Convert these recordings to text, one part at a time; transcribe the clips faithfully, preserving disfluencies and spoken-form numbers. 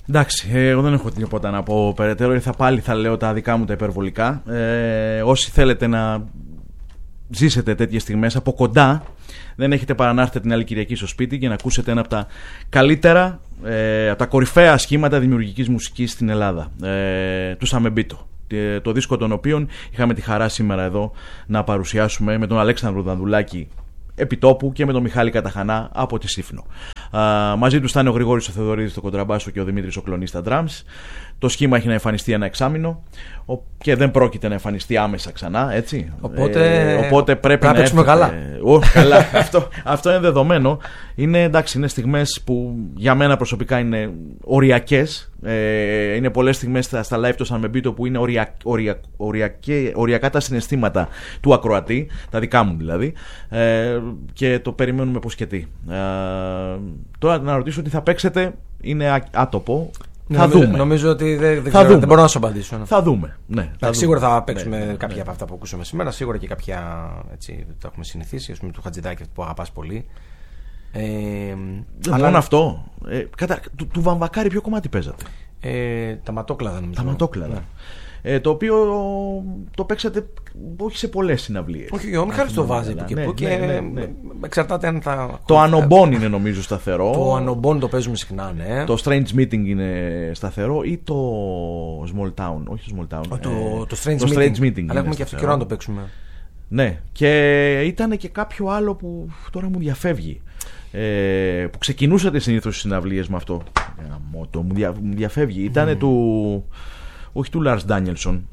Εντάξει, εγώ δεν έχω τίποτα να πω περαιτέρω. Θα πάλι θα λέω τα δικά μου τα υπερβολικά. Ε, όσοι θέλετε να ζήσετε τέτοιες στιγμές από κοντά, δεν έχετε παρά να έρθετε την άλλη Κυριακή στο σπίτι και να ακούσετε ένα από τα καλύτερα, ε, από τα κορυφαία σχήματα δημιουργικής μουσικής στην Ελλάδα, ε, του Σαμεμπίτο. Το δίσκο των οποίων είχαμε τη χαρά σήμερα εδώ να παρουσιάσουμε με τον Αλέξανδρο Δανδουλάκη επιτόπου και με τον Μιχάλη Καταχανά από τη Σύφνο. Α, μαζί τους ήταν ο Γρηγόρης ο Θεοδωρίδης στο κοντραμπάσο και ο Δημήτρης ο Κλονής στα drums. Το σχήμα έχει να εμφανιστεί ένα εξάμηνο και δεν πρόκειται να εμφανιστεί άμεσα ξανά, έτσι. Οπότε, ε, οπότε πρέπει να, να παίξουμε καλά. Ο, καλά. αυτό, αυτό είναι δεδομένο. Είναι, εντάξει, είναι στιγμές που για μένα προσωπικά είναι οριακές. Ε, είναι πολλές στιγμές στα, στα live του Σαμεμπίτο που είναι ορια, ορια, οριακέ, οριακά τα συναισθήματα του ακροατή, τα δικά μου δηλαδή, ε, και το περιμένουμε πως και τι. Ε, τώρα να ρωτήσω τι θα παίξετε είναι άτοπο. Ναι, θα νομίζω, δούμε. Νομίζω ότι δεν, δεν, ξέρω, δεν μπορώ να σου απαντήσω. Ναι. Θα δούμε. Ναι, θα σίγουρα δούμε. θα παίξουμε ναι, κάποια ναι. από αυτά που ακούσαμε σήμερα. Σίγουρα και κάποια, έτσι, το έχουμε συνηθίσει. Ας πούμε του Χατζηδάκη που αγαπάς πολύ. Ε, δεν αλλά... μόνο αυτό. Ε, κατά, του, του Βαμβακάρη ποιο κομμάτι παίζατε? Ε, τα ματόκλαδα νομίζω. Τα ματόκλαδα. Ναι. Ε, το οποίο το παίξατε όχι σε πολλές συναυλίες. Όχι, ο Μιχάλης το βάζει που και που και ναι, ναι, ναι. εξαρτάται αν θα... Το Ανομπόν είναι νομίζω σταθερό. Το Ανομπόν το παίζουμε συχνά, ναι. Το Strange Meeting είναι σταθερό ή το Small Town? Όχι το Small Town. Ο, το, ε, το Strange, το Meeting. Strange Meeting. Αλλά έχουμε και αυτό καιρό να το παίξουμε. Ναι, και ήταν και κάποιο άλλο που τώρα μου διαφεύγει. Ε, που ξεκινούσατε συνήθως στις συναυλίες με αυτό. Ε, μου, δια, μου διαφεύγει. Ήτανε mm. του... Όχι του Λάρς Ντάνιελσον.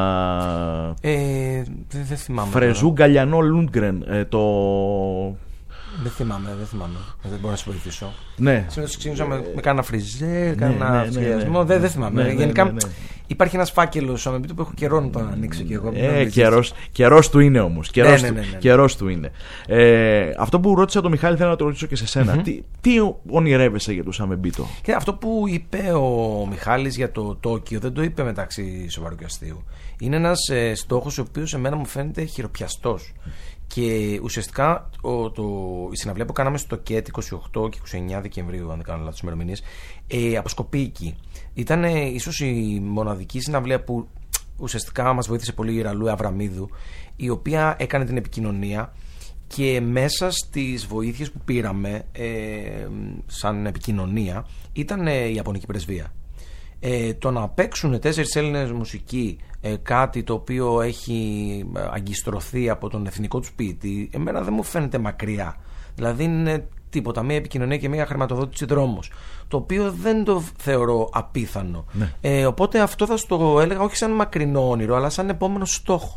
Ε, δεν δε θυμάμαι. Φρεζού Γκαλιανό Λούντγκρεν. Ε, το... Δεν θυμάμαι, δεν θυμάμαι. Δεν μπορώ να σου βοηθήσω. Ναι. Συνήθως ξεκίνησα με, με κάνα φριζέ, κάνα ναι, ναι, σχεδιασμό. Ναι, ναι, δεν, δεν θυμάμαι. Ναι, ναι, Γενικά ναι, ναι. υπάρχει ένας φάκελος που έχω καιρό να τον ανοίξω και εγώ. Ε, καιρός, καιρός του είναι όμως. Καιρός, ναι, του, ναι, ναι, ναι. καιρός του είναι. Ε, αυτό που ρώτησα τον Μιχάλη θέλω να το ρωτήσω και σε σένα. Mm-hmm. Τι, τι ονειρεύεσαι για το Σαμεμπίτο? Και αυτό που είπε ο Μιχάλης για το Τόκιο δεν το είπε μεταξύ σοβαρού και αστείου. Είναι ένας ε, στόχος ο οποίος εμένα μου φαίνεται χειροπιαστός. Και ουσιαστικά ο, το, η συναυλία που κάναμε στο ΚΕΤ είκοσι οκτώ και είκοσι εννέα Δεκεμβρίου, αν δεν κάνω λάθος ημερομηνίες, ε, αποσκοπεί εκεί. Ήταν ε, ίσως η μοναδική συναυλία που ουσιαστικά μας βοήθησε πολύ η Ραλού Αβραμίδου, η οποία έκανε την επικοινωνία και μέσα στις βοήθειες που πήραμε ε, σαν επικοινωνία ήταν ε, η Ιαπωνική πρεσβεία. Ε, το να παίξουν τέσσερις Έλληνες μουσικοί ε, κάτι το οποίο έχει αγκιστρωθεί από τον εθνικό του ποιητή, εμένα δεν μου φαίνεται μακριά. Δηλαδή είναι τίποτα, μια επικοινωνία και μια χρηματοδότηση δρόμος, το οποίο δεν το θεωρώ απίθανο. Ναι. Ε, οπότε αυτό θα στο έλεγα όχι σαν μακρινό όνειρο, αλλά σαν επόμενο στόχο.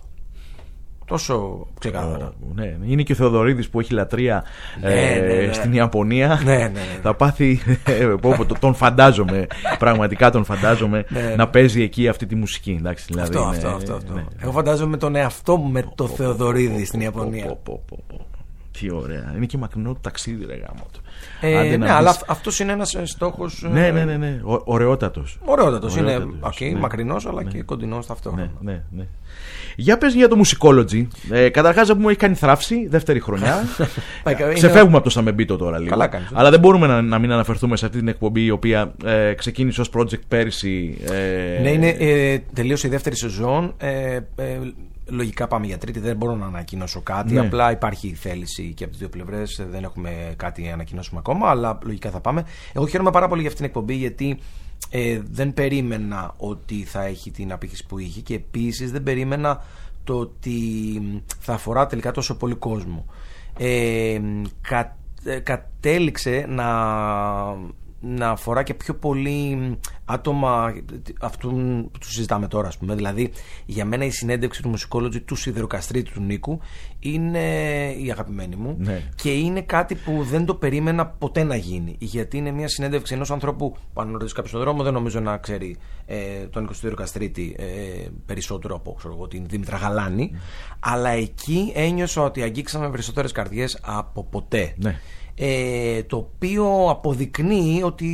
Τόσο ξεκάθαρα. Oh, ναι. Είναι και ο Θεοδωρίδης που έχει λατρεία ναι, ε, ναι, ναι. στην Ιαπωνία. Ναι, ναι, ναι. Θα πάθει. Τον φαντάζομαι. Πραγματικά τον φαντάζομαι ναι. να παίζει εκεί αυτή τη μουσική. Εντάξει, δηλαδή, αυτό, είναι, αυτό, αυτό, αυτό. Ναι. Εγώ φαντάζομαι τον εαυτό μου με το oh, Θεοδωρίδη oh, στην Ιαπωνία. Oh, oh, oh, oh. Τι ωραία. Είναι και μακρινό το ταξίδι, ρε γάμο του. Ε, ναι, δεις... αλλά αυτός είναι ένας στόχος. Ναι, ναι, ναι. ναι. Ο, ωραιότατος. Ωραιότατος. Είναι okay, ναι. μακρινός, αλλά ναι. και κοντινός ταυτόχρονα. Ναι, ναι, ναι. Για πες για το Musicology. Ε, καταρχάς μου έχει κάνει θράψη, δεύτερη χρονιά. Ξεφεύγουμε από το Σαμεμπίτο τώρα λίγο. Καλά κάνεις. Αλλά δεν μπορούμε να, να μην αναφερθούμε σε αυτή την εκπομπή η οποία ε, ξεκίνησε ως project πέρυσι. Ε, ναι, είναι ε, τελείωσε η δεύτερη σεζόν. Ε, ε, Λογικά πάμε για τρίτη, δεν μπορώ να ανακοινώσω κάτι. Ναι. Απλά υπάρχει θέληση και από τις δύο πλευρές. Δεν έχουμε κάτι να ανακοινώσουμε ακόμα, αλλά λογικά θα πάμε. Εγώ χαίρομαι πάρα πολύ για αυτήν την εκπομπή, γιατί ε, δεν περίμενα ότι θα έχει την απήχηση που είχε και επίσης δεν περίμενα το ότι θα αφορά τελικά τόσο πολύ κόσμο. Ε, κα, ε, κατέληξε να. να αφορά και πιο πολύ άτομα αυτού που του συζητάμε τώρα, ας πούμε. Δηλαδή, για μένα η συνέντευξη του Musicology του Σιδηροκαστρίτη του Νίκου είναι η αγαπημένη μου, ναι. Και είναι κάτι που δεν το περίμενα ποτέ να γίνει. Γιατί είναι μια συνέντευξη ενός ανθρώπου που, αν ρωτήσει κάποιος στον δρόμο, δεν νομίζω να ξέρει ε, τον Νίκο Σιδηροκαστρίτη ε, περισσότερο από ξέρω εγώ, την Δήμητρα Γαλάνη. Mm. Αλλά εκεί ένιωσα ότι αγγίξαμε περισσότερες καρδιές από ποτέ. Ναι. Ε, το οποίο αποδεικνύει ότι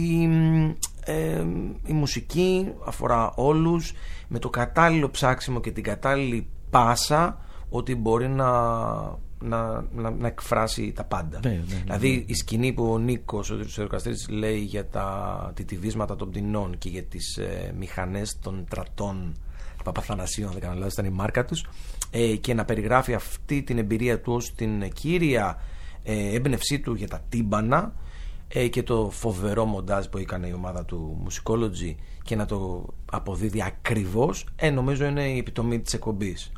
ε, η μουσική αφορά όλους, με το κατάλληλο ψάξιμο και την κατάλληλη πάσα, ότι μπορεί να, να, να, να εκφράσει τα πάντα. Ναι, ναι, ναι, δηλαδή ναι. η σκηνή που ο Νίκος, ο Σεροκαστρίτης, λέει για τα τιτιβίσματα των πτηνών και για τις ε, μηχανές των τρατών Παπαθανασίου, αν δεν κάνω λάθος, ήταν η μάρκα τους, ε, και να περιγράφει αυτή την εμπειρία του ως την κύρια ε, έμπνευσή του για τα τύμπανα, ε, και το φοβερό μοντάζ που έκανε η ομάδα του Musicology και να το αποδίδει ακριβώς, ε, νομίζω είναι η επιτομή της εκπομπής.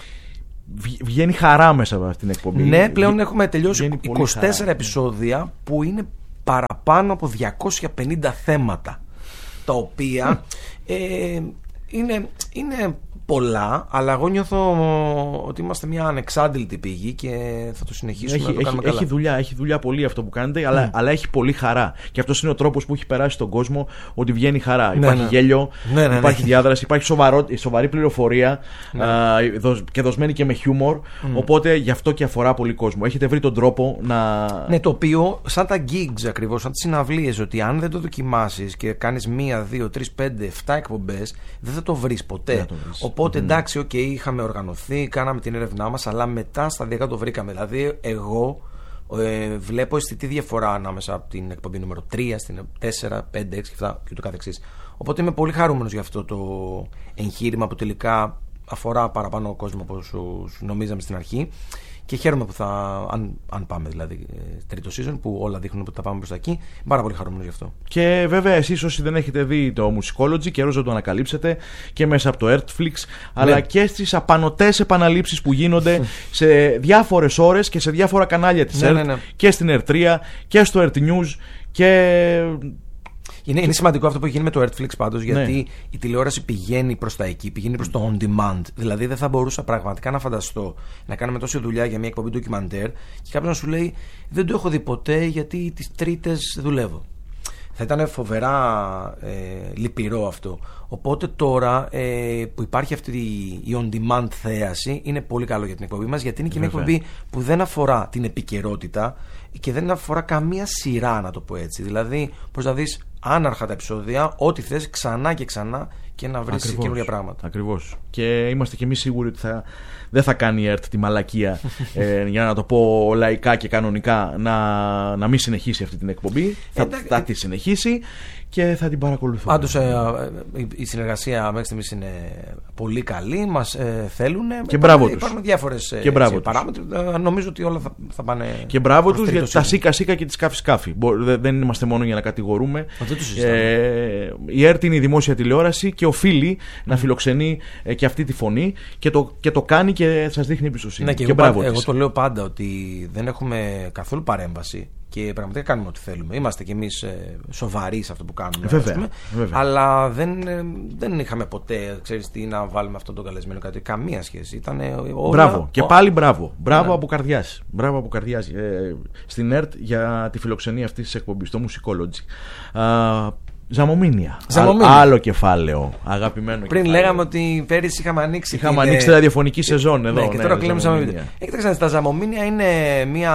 Βγαίνει χαρά μέσα από αυτήν την εκπομπή. Ναι, πλέον έχουμε τελειώσει είκοσι τέσσερα χαρά. επεισόδια που είναι παραπάνω από διακόσια πενήντα θέματα, τα οποία ε, είναι, είναι πολλά, αλλά εγώ νιώθω ότι είμαστε μια ανεξάντλητη πηγή και θα το συνεχίσουμε έχει, να το κάνουμε έχει, καλά. Έχει δουλειά, έχει δουλειά πολύ αυτό που κάνετε, αλλά, mm. αλλά έχει πολύ χαρά. Και αυτός είναι ο τρόπος που έχει περάσει στον κόσμο, ότι βγαίνει χαρά. Ναι, υπάρχει ναι. γέλιο, ναι, ναι, υπάρχει ναι. διάδραση, υπάρχει σοβαρό, σοβαρή πληροφορία, ναι. α, και δοσμένη και με χιούμορ. Mm. Οπότε γι' αυτό και αφορά πολύ κόσμο. Έχετε βρει τον τρόπο να. Ναι, το οποίο σαν τα gigs ακριβώς, σαν τις συναυλίες, ότι αν δεν το δοκιμάσεις και κάνεις μία, δύο, τρεις, πέντε, εφτά εκπομπές, δεν θα το βρεις ποτέ. Το βρεις. Οπότε mm. εντάξει, οκ, okay, είχαμε οργανωθεί, κάναμε την έρευνά μας, αλλά μετά σταδιακά το βρήκαμε. Δηλαδή, εγώ ε, βλέπω αισθητή διαφορά ανάμεσα από την εκπομπή νούμερο τρία στην τέσσερα, πέντε, έξι, επτά και το καθεξής. Οπότε είμαι πολύ χαρούμενος για αυτό το εγχείρημα που τελικά αφορά παραπάνω ο κόσμο από όσους νομίζαμε στην αρχή. Και χαίρομαι που θα, αν, αν πάμε δηλαδή τρίτο season, που όλα δείχνουν ότι θα πάμε προς τα εκεί, πάρα πολύ χαρούμενος γι' αυτό. Και βέβαια εσείς όσοι δεν έχετε δει το Musicology, καιρός να το ανακαλύψετε και μέσα από το Earthflix, αλλά ναι. και στις απανωτές επαναλήψεις που γίνονται σε διάφορες ώρες και σε διάφορα κανάλια της ναι, Earth, ναι, ναι. και στην Earth τρία και στο Earth News και... Είναι, είναι σημαντικό αυτό που έχει γίνει με το Earthflix πάντως, γιατί ναι. η τηλεόραση πηγαίνει προς τα εκεί, πηγαίνει προς το on demand. Δηλαδή δεν θα μπορούσα πραγματικά να φανταστώ να κάνουμε τόση δουλειά για μια εκπομπή ντοκιμαντέρ και κάποιος να σου λέει δεν το έχω δει ποτέ γιατί τις Τρίτες δουλεύω. Θα ήταν φοβερά ε, λυπηρό αυτό. Οπότε τώρα ε, που υπάρχει αυτή η on demand θέαση, είναι πολύ καλό για την εκπομπή μας, γιατί είναι και μια εκπομπή που δεν αφορά την επικαιρότητα και δεν αφορά καμία σειρά, να το πω έτσι. Δηλαδή πώς να δεις άναρχα τα επεισόδια, ό,τι θες, ξανά και ξανά, και να βρεις καινούργια πράγματα. Ακριβώς. Και είμαστε και εμείς σίγουροι ότι θα, δεν θα κάνει η ΕΡΤ τη μαλακία, ε, για να το πω λαϊκά και κανονικά, να, να μην συνεχίσει αυτή την εκπομπή. θα, θα τη συνεχίσει και θα την παρακολουθούμε. Πάντως ε, ε, η συνεργασία μέχρι στιγμής είναι πολύ καλή, μας ε, θέλουν. Και μπράβο τους. Υπάρχουν διάφορες ε, παράμετροι. Ε, νομίζω ότι όλα θα, θα πάνε. Και μπράβο τους για τα σίκα σίκα και τις σκάφη σκάφη. Δεν είμαστε μόνο για να κατηγορούμε. Ε, η ΕΡΤ είναι η δημόσια τηλεόραση και οφείλει να φιλοξενεί ε, και αυτή τη φωνή, και το, και το κάνει και σας δείχνει εμπιστοσύνη. Ναι, και, και εγώ, μπράβο εγώ της. το λέω πάντα ότι δεν έχουμε καθόλου παρέμβαση και πραγματικά κάνουμε ό,τι θέλουμε. Είμαστε κι εμείς ε, σοβαροί σε αυτό που κάνουμε. Βέβαια, πούμε, βέβαια. Αλλά δεν, ε, δεν είχαμε ποτέ, ξέρεις τι, να βάλουμε αυτόν τον καλεσμένο κάτι. Καμία σχέση. Ήτανε όλα... Μπράβο. Και πάλι μπράβο. Μπράβο ναι. από καρδιάς. Μπράβο από καρδιάς ε, στην ΕΡΤ για τη φιλοξενία αυτής της εκπομπής, το Musicology. Α, Ζαμομήνια. Ζαμομήνια. Α, άλλο κεφάλαιο. Αγαπημένο Πριν κεφάλαιο. λέγαμε ότι πέρυσι είχαμε ανοίξει. Είχαμε την, ανοίξει τη ραδιοφωνική σεζόν εδώ. Ναι, και ναι, τώρα κλείνουμε Ζαμομήνια. Ζαμομήνια. Ε, κοιτάξτε, τα Ζαμομήνια είναι μια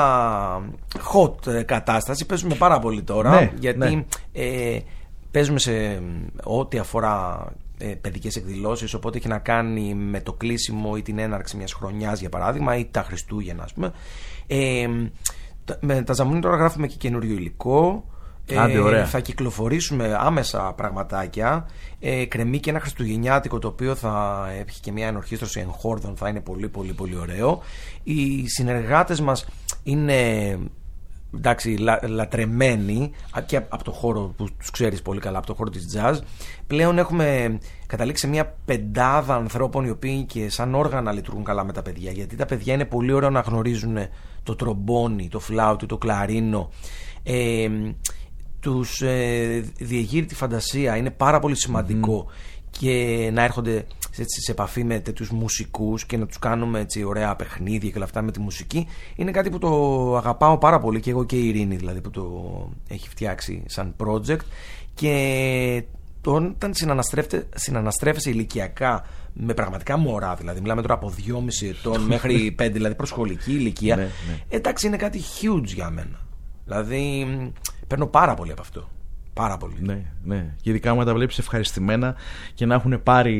hot κατάσταση. Παίζουμε πάρα πολύ τώρα. Ναι, γιατί ναι. Ε, παίζουμε σε ό,τι αφορά ε, παιδικές εκδηλώσεις. Οπότε έχει να κάνει με το κλείσιμο ή την έναρξη μιας χρονιάς, για παράδειγμα, ή τα Χριστούγεννα, ας πούμε. Ε, τα, με τα Ζαμομήνια τώρα γράφουμε και καινούριο υλικό. Άντε, ωραία. Ε, θα κυκλοφορήσουμε άμεσα πραγματάκια. Ε, κρεμεί και ένα χριστουγεννιάτικο, το οποίο θα έχει και μια ενορχήστρωση εγχόρδων. Θα είναι πολύ πολύ πολύ ωραίο. Οι συνεργάτες μας είναι, εντάξει, λα, λατρεμένοι και από το χώρο που τους ξέρεις πολύ καλά, από το χώρο της jazz. Πλέον έχουμε καταλήξει σε μια πεντάδα ανθρώπων οι οποίοι και σαν όργανα λειτουργούν καλά με τα παιδιά, γιατί τα παιδιά είναι πολύ ωραίο να γνωρίζουν το τρομπόνι, το φλάουτι, το κλαρίνο. Ε, τους ε, διεγείρει τη φαντασία. Είναι πάρα πολύ σημαντικό mm. και να έρχονται έτσι, σε επαφή με τέτοιους μουσικούς και να τους κάνουμε έτσι ωραία παιχνίδια και όλα αυτά με τη μουσική. Είναι κάτι που το αγαπάω πάρα πολύ, και εγώ και η Ειρήνη δηλαδή, που το έχει φτιάξει σαν project. Και όταν συναναστρέφεσαι ηλικιακά με πραγματικά μωρά, δηλαδή μιλάμε τώρα από δυόμισι ετών μέχρι πέντε, δηλαδή προσχολική ηλικία, ναι, ναι. εντάξει, είναι κάτι huge για μένα. Δηλαδή παίρνω πάρα πολύ από αυτό. Πάρα πολύ. Ναι, ναι. Και ειδικά άμα τα βλέπεις ευχαριστημένα και να έχουν πάρει,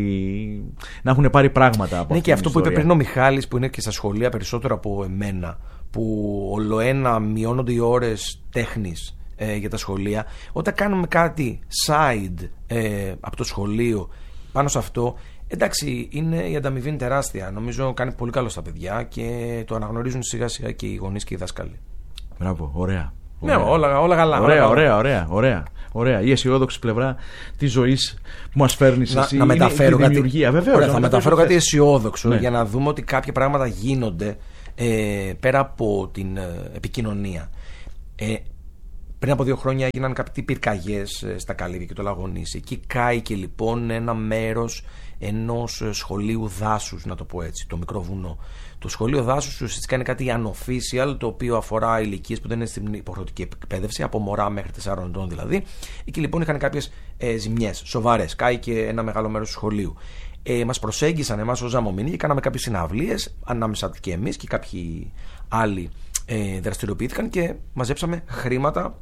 να έχουν πάρει πράγματα από ναι, αυτή και αυτό την που είπε ιστορία. πριν ο Μιχάλης, που είναι και στα σχολεία περισσότερο από εμένα, που ολοένα μειώνονται οι ώρες τέχνης ε, για τα σχολεία. Όταν κάνουμε κάτι side ε, από το σχολείο πάνω σε αυτό, εντάξει, είναι, η ανταμοιβή είναι τεράστια. Νομίζω κάνει πολύ καλό στα παιδιά και το αναγνωρίζουν σιγά σιγά και οι γονείς και οι δάσκαλοι. Μπράβο, ωραία. Ναι, όλα, όλα καλά. Ωραία, όλα ωραία, ωραία, ωραία, ωραία. Η αισιόδοξη πλευρά της ζωής που μας φέρνεις να, εσύ να μεταφέρω είναι η κάτι, δημιουργία. Βεβαίως, ωραία, θα μεταφέρω κάτι αισιόδοξο, ναι. για να δούμε ότι κάποια πράγματα γίνονται ε, πέρα από την ε, επικοινωνία. Ε, πριν από δύο χρόνια έγιναν κάποιοι πυρκαγιές ε, στα Καλύβια και το Λαγονίσι. Εκεί κάηκε λοιπόν ένα μέρος ενός σχολείου δάσους, να το πω έτσι, το μικρό βουνό. Το σχολείο δάσους ουσιαστικά είναι κάτι unofficial, το οποίο αφορά ηλικίες που δεν είναι στην υποχρεωτική εκπαίδευση, από μωρά μέχρι τεσσάρων ετών δηλαδή. Εκεί λοιπόν είχαν κάποιες ε, ζημιές σοβαρές. Κάηκε ένα μεγάλο μέρος του σχολείου. Ε, μας προσέγγισαν εμάς ως Ζαμομηνή και κάναμε κάποιες συναυλίες, ανάμεσα τους και εμείς και κάποιοι άλλοι ε, δραστηριοποιήθηκαν και μαζέψαμε χρήματα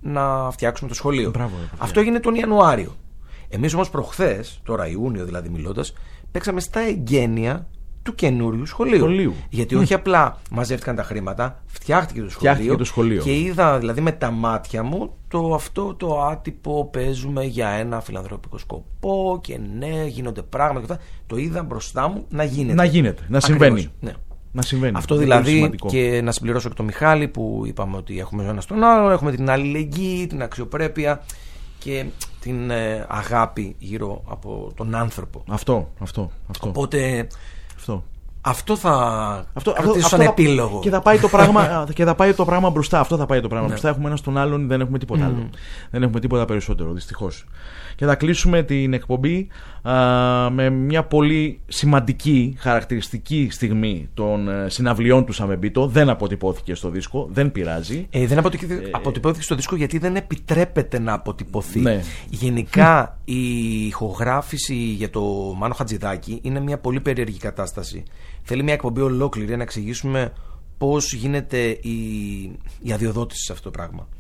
να φτιάξουμε το σχολείο. Μπράβο, αυτό έγινε τον Ιανουάριο. Εμείς όμως προχθές, τώρα Ιούνιο δηλαδή μιλώντας, παίξαμε στα εγγένεια του καινούριου σχολείου. σχολείου. Γιατί όχι απλά μαζεύτηκαν τα χρήματα, φτιάχτηκε το, φτιάχτηκε σχολείο, το σχολείο. Και είδα δηλαδή με τα μάτια μου το αυτό το άτυπο παίζουμε για ένα φιλανθρωπικό σκοπό και ναι, γίνονται πράγματα και αυτά. Το είδα μπροστά μου να γίνεται. Να γίνεται, να συμβαίνει. Ναι. Να συμβαίνει. Αυτό είναι δηλαδή, και να συμπληρώσω και τον Μιχάλη που είπαμε ότι έχουμε ο ένας τον άλλο, έχουμε την αλληλεγγύη, την αξιοπρέπεια και την ε, αγάπη γύρω από τον άνθρωπο. Αυτό, αυτό, αυτό. Οπότε αυτό. Αυτό θα αυτό, κρατήσω αυτό, σαν αυτό επίλογο. Και θα, πάει το πράγμα, και θα πάει το πράγμα μπροστά. Αυτό θα πάει το πράγμα Ναι. μπροστά. Έχουμε ένα στον άλλον, δεν έχουμε τίποτα Mm. άλλο. Δεν έχουμε τίποτα περισσότερο, δυστυχώς. Και θα κλείσουμε την εκπομπή α, με μια πολύ σημαντική, χαρακτηριστική στιγμή των ε, συναυλιών του Σαμεμπίτο. Δεν αποτυπώθηκε στο δίσκο, δεν πειράζει. Ε, δεν αποτυπώθηκε, ε, αποτυπώθηκε στο δίσκο γιατί δεν επιτρέπεται να αποτυπωθεί. Ναι. Γενικά η ηχογράφηση για το Μάνο Χατζηδάκη είναι μια πολύ περίεργη κατάσταση. Θέλει μια εκπομπή ολόκληρη να εξηγήσουμε πώς γίνεται η, η αδειοδότηση σε αυτό το πράγμα.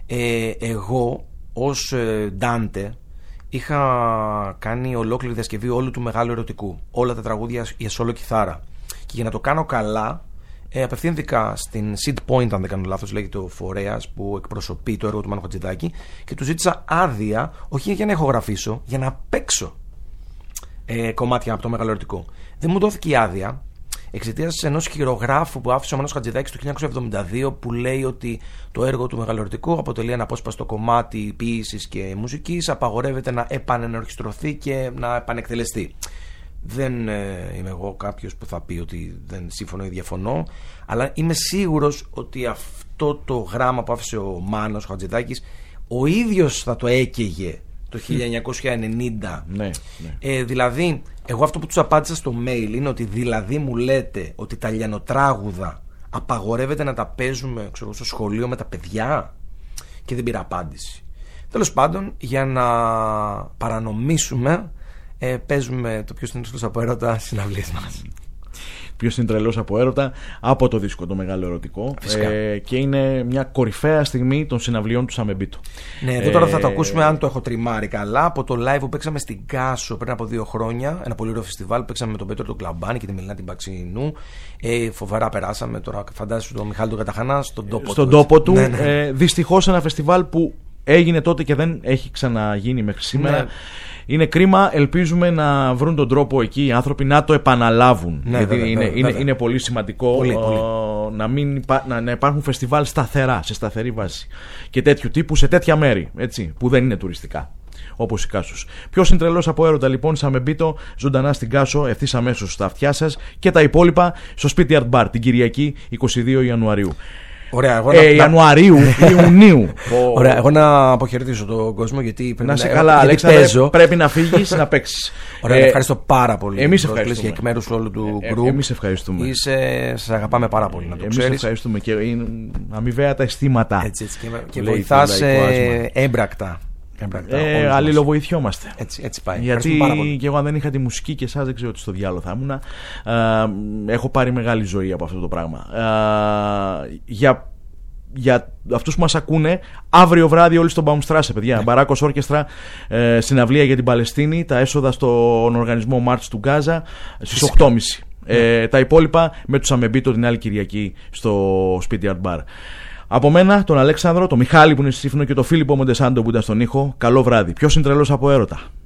Ε, εγώ ως Ντάντε είχα κάνει ολόκληρη διασκευή όλου του Μεγάλου Ερωτικού, όλα τα τραγούδια για σόλο κιθάρα. Και για να το κάνω καλά, ε, απευθύνθηκα στην Seed Point, αν δεν κάνω λάθος, λέγεται ο φορέας που εκπροσωπεί το έργο του Μάνου Χατζηδάκη, και του ζήτησα άδεια, όχι για να ηχογραφήσω, για να παίξω ε, κομμάτια από το Μεγάλο Ερωτικό. Δεν μου δόθηκε η άδεια εξαιτίας ενός χειρογράφου που άφησε ο Μάνος Χατζηδάκης το χίλια εννιακόσια εβδομήντα δύο, που λέει ότι το έργο του Μεγαλοερωτικού αποτελεί ένα απόσπαστο κομμάτι ποίησης και μουσικής, απαγορεύεται να επανενορχιστρωθεί και να επανεκτελεστεί. Δεν ε, είμαι εγώ κάποιος που θα πει ότι δεν σύμφωνο ή διαφωνώ, αλλά είμαι σίγουρος ότι αυτό το γράμμα που άφησε ο Μάνος Χατζηδάκης ο ίδιος θα το έκαιγε το χίλια εννιακόσια ενενήντα. Ναι, ναι. Ε, δηλαδή, εγώ αυτό που τους απάντησα στο mail είναι ότι δηλαδή μου λέτε ότι τα λιανοτράγουδα απαγορεύεται να τα παίζουμε, ξέρω, στο σχολείο με τα παιδιά, και δεν πήρα απάντηση. Τέλος πάντων, για να παρανομήσουμε, ε, παίζουμε το Ποιος είναι τρελός από έρωτα συναυλίες μας. Ποιος είναι τρελός από έρωτα, από το δίσκο το Μεγάλο Ερωτικό, ε, και είναι μια κορυφαία στιγμή των συναυλιών του Σαμεμπίτο. Ναι, εδώ τώρα θα το ακούσουμε, αν το έχω τριμάρει καλά, από το live που παίξαμε στην Κάσο πριν από δύο χρόνια, ένα πολύ ωραίο φεστιβάλ που παίξαμε με τον Πέτρο τον Κλαμπάνη και τη Μελινά την Παξινού. Ε, φοβερά περάσαμε. Τώρα φαντάζεσαι τον Μιχάλη τον Καταχανά στον τόπο στον του. τόπο του. Ναι, ναι. Ε, δυστυχώς ένα φεστιβάλ που έγινε τότε και δεν έχει ξαναγίνει μέχρι σήμερα. Ναι. Είναι κρίμα, ελπίζουμε να βρουν τον τρόπο εκεί οι άνθρωποι να το επαναλάβουν. Ναι, γιατί βέβαια, είναι, βέβαια, είναι, βέβαια. είναι πολύ σημαντικό πολύ, ο, πολύ. Να, μην υπά, να, να υπάρχουν φεστιβάλ σταθερά, σε σταθερή βάση. Και τέτοιου τύπου σε τέτοια μέρη, έτσι, που δεν είναι τουριστικά. Όπως η Κάσος. Ποιος είναι τρελός από έρωτα, λοιπόν, Σαμεμπίτο, ζωντανά στην Κάσο, ευθύς αμέσως στα αυτιά σας, και τα υπόλοιπα στο Σπίτι Art Bar την Κυριακή εικοστή δεύτερη Ιανουαρίου. Ωραία, εγώ ε, να... Ιανουαρίου, Ιουνίου. Ωραία, εγώ να αποχαιρετήσω τον κόσμο, γιατί πρέπει να σε να, καλά, γιατί Αλέξανδρε, παίζω. Πρέπει να φύγεις να παίξεις. Ωραία, ε, ευχαριστώ πάρα πολύ. Εμείς ευχαριστούμε. Και εκ μέρους όλου του ε, group. Εμείς ευχαριστούμε. Είσαι, σε αγαπάμε πάρα πολύ, να το εμείς ξέρεις. ευχαριστούμε και είναι αμοιβαία τα αισθήματα. Έτσι, έτσι, και, και βοηθάς ε, έμπρακτα. Ε, αλληλοβοηθιόμαστε. Έτσι, έτσι πάει. Γιατί και εγώ αν δεν είχα τη μουσική και εσάς δεν ξέρω τι στο διάλογο θα ήμουν. Έχω πάρει μεγάλη ζωή από αυτό το πράγμα. Ε, για για αυτούς που μας ακούνε, αύριο βράδυ όλοι στον Baumstrasse, παιδιά. Ναι. Μπαράκος Όρκεστρα, ε, συναυλία για την Παλαιστίνη. Τα έσοδα στον οργανισμό March του Γκάζα στις οκτώ και μισή. Ε, τα υπόλοιπα με τους Αμεμπίτο την άλλη Κυριακή στο Spittyard Bar. Από μένα, τον Αλέξανδρο, τον Μιχάλη που είναι στη Σύφνο και τον Φίλιππο Μοντεσάντο που ήταν στον ήχο, καλό βράδυ. Ποιος είναι τρελός από έρωτα?